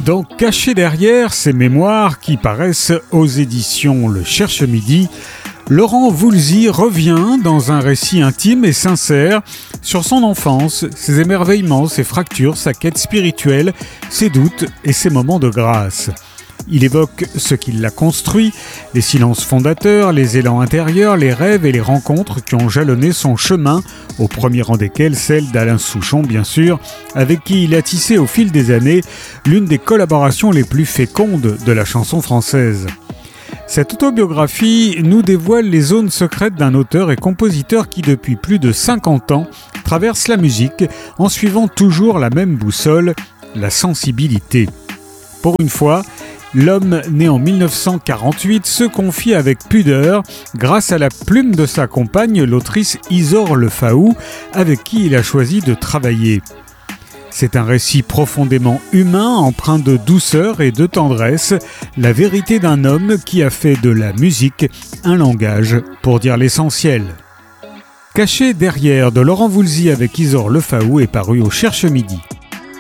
Dans Caché derrière ces mémoires qui paraissent aux éditions Le Cherche Midi, Laurent Voulzy revient dans un récit intime et sincère sur son enfance, ses émerveillements, ses fractures, sa quête spirituelle, ses doutes et ses moments de grâce. Il évoque ce qui l'a construit, les silences fondateurs, les élans intérieurs, les rêves et les rencontres qui ont jalonné son chemin, au premier rang desquels celle d'Alain Souchon bien sûr, avec qui il a tissé au fil des années l'une des collaborations les plus fécondes de la chanson française. Cette autobiographie nous dévoile les zones secrètes d'un auteur et compositeur qui depuis plus de 50 ans traverse la musique en suivant toujours la même boussole, la sensibilité. Pour une fois, l'homme né en 1948 se confie avec pudeur grâce à la plume de sa compagne, l'autrice Isaure Le Faou, avec qui il a choisi de travailler. C'est un récit profondément humain, empreint de douceur et de tendresse, la vérité d'un homme qui a fait de la musique un langage pour dire l'essentiel. Caché derrière de Laurent Voulzy avec Isaure Le Faou est paru au Cherche Midi.